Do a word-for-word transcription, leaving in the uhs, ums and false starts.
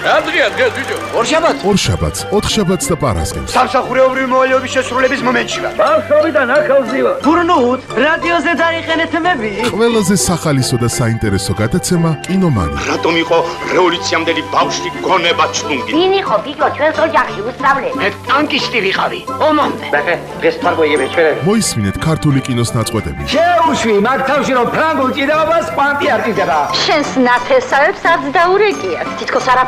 რა დღეა დღეს ბიჭო? ორშაბათს. ორშაბათს, ოთხშაბათს და პარასკევს. სამსახურეობრივი მოვალეობის შესრულების მომენტში ვარ. ბავშვობიდან ახალზევა. გურნუთ, რადიოზე დაიხენეთ მები. ყველაზე სახალისო და საინტერესო გადაცემა კინომანი. რატომ იყო რევოლუციამდელი ბავშვი გონება ჩუნგი? ვინ იყო ბიჭო ჩვენს ოჯახში უსწავლელი? მე ტანკისტი ვიყავი. ომამდე. ბახე, დღეს თარგოიები ჩვენები. მოისმინეთ ქართული კინოს ნაწყვეტები. შეუშვი, მაგ თავში რომ ფრანგულ ჭიდაობას კვანტი არ ჭიდება. შენს ნათესავებს არც დაურეკია. თითქოს არა